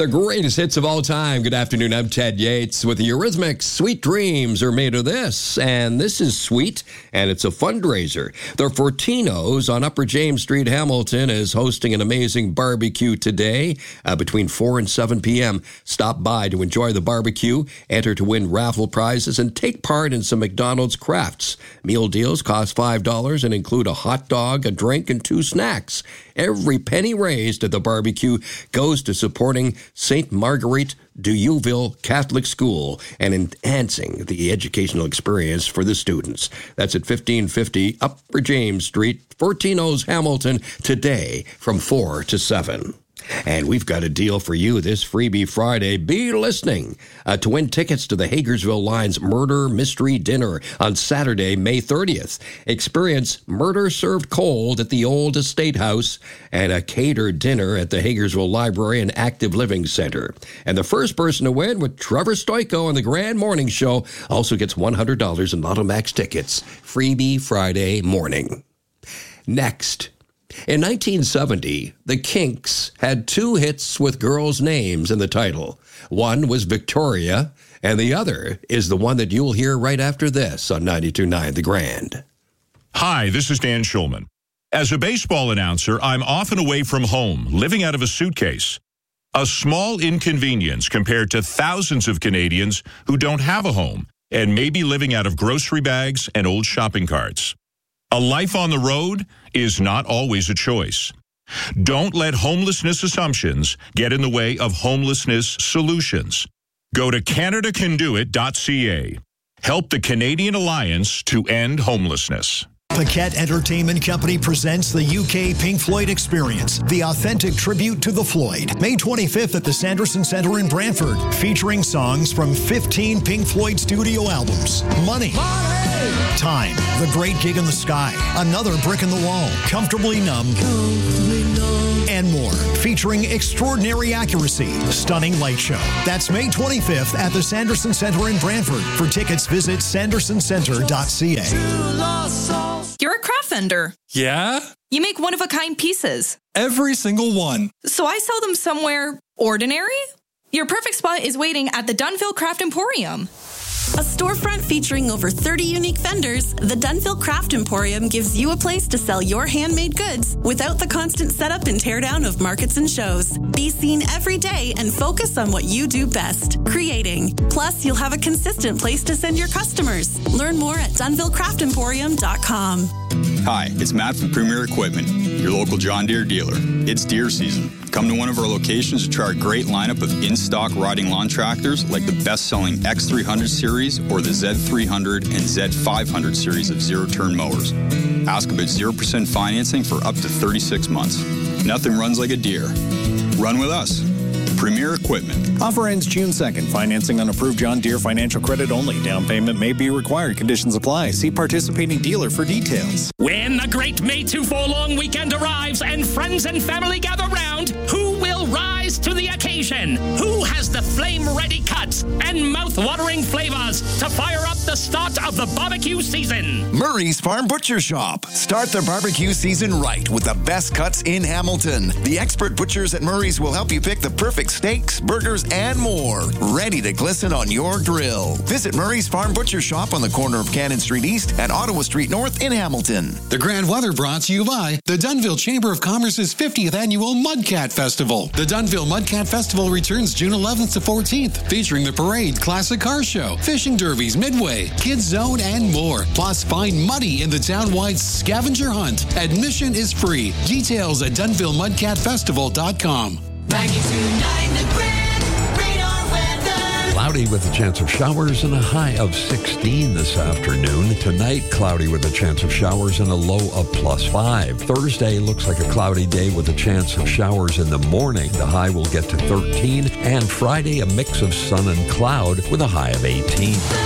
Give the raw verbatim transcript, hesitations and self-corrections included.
The greatest hits of all time. Good afternoon, I'm Ted Yates with the Eurythmics. Sweet dreams are made of this, and this is sweet, and it's a fundraiser. The Fortinos on Upper James Street, Hamilton, is hosting an amazing barbecue today uh, between four and seven p.m. Stop by to enjoy the barbecue, enter to win raffle prizes, and take part in some McDonald's crafts. Meal deals cost five dollars and include a hot dog, a drink, and two snacks. Every penny raised at the barbecue goes to supporting Saint Marguerite de Youville Catholic School and enhancing the educational experience for the students. That's at fifteen fifty Upper James Street, Fortinos, Hamilton, today from four to seven. And we've got a deal for you this Freebie Friday. Be listening uh, to win tickets to the Hagersville Lions Murder Mystery Dinner on Saturday, May thirtieth. Experience murder served cold at the Old Estate House and a catered dinner at the Hagersville Library and Active Living Center. And the first person to win with Trevor Stoiko on the Grand Morning Show also gets one hundred dollars in Automax tickets. Freebie Friday morning. Next. In nineteen seventy, the Kinks had two hits with girls' names in the title. One was Victoria, and the other is the one that you'll hear right after this on ninety-two point nine The Grand. Hi, this is Dan Schulman. As a baseball announcer, I'm often away from home, living out of a suitcase. A small inconvenience compared to thousands of Canadians who don't have a home and may be living out of grocery bags and old shopping carts. A life on the road is not always a choice. Don't let homelessness assumptions get in the way of homelessness solutions. Go to Canada Can Do It dot c a. Help the Canadian Alliance to End Homelessness. Paquette Entertainment Company presents the U K Pink Floyd Experience, the authentic tribute to the Floyd. May twenty-fifth at the Sanderson Centre in Brantford, featuring songs from fifteen Pink Floyd studio albums. Money. Money. Time, The Great Gig in the Sky, Another Brick in the Wall, Comfortably Numb, Comfortably Numb, and more. Featuring extraordinary accuracy, stunning light show. That's May twenty-fifth at the Sanderson Centre in Brantford. For tickets, visit sanderson centre dot c a. You're a craft vendor. Yeah? You make one-of-a-kind pieces. Every single one. So I sell them somewhere ordinary? Your perfect spot is waiting at the Dunville Craft Emporium. A storefront featuring over thirty unique vendors, the Dunville Craft Emporium gives you a place to sell your handmade goods without the constant setup and teardown of markets and shows. Be seen every day and focus on what you do best, creating. Plus, you'll have a consistent place to send your customers. Learn more at dunville craft emporium dot com. Hi, it's Matt from Premier Equipment, your local John Deere dealer. It's deer season. Come to one of our locations to try our great lineup of in-stock riding lawn tractors like the best-selling X three hundred series or the Z three hundred and Z five hundred series of zero-turn mowers. Ask about zero percent financing for up to thirty-six months. Nothing runs like a Deere. Run with us. Premier Equipment. Offer ends June second. Financing on approved John Deere financial credit only. Down payment may be required. Conditions apply. See participating dealer for details. When the great May two four long weekend arrives and friends and family gather round, who will rise to the occasion? Who has the flame-ready cuts and mouth-watering flavors to fire up the start of the barbecue season? Murray's Farm Butcher Shop. Start the barbecue season right with the best cuts in Hamilton. The expert butchers at Murray's will help you pick the perfect steaks, burgers, and more, ready to glisten on your grill. Visit Murray's Farm Butcher Shop on the corner of Cannon Street East and Ottawa Street North in Hamilton. The Grand Weather brought to you by the Dunville Chamber of Commerce's fiftieth Annual Mudcat Festival. The Dunville Mudcat Festival returns June eleventh to fourteenth, featuring the parade, classic car show, fishing derbies, midway, kids zone, and more. Plus, find Muddy in the town-wide scavenger hunt. Admission is free. Details at dunville mudcat festival dot com. Cloudy with a chance of showers and a high of sixteen this afternoon. Tonight, cloudy with a chance of showers and a low of plus five. Thursday looks like a cloudy day with a chance of showers in the morning. The high will get to thirteen. And Friday, a mix of sun and cloud with a high of eighteen.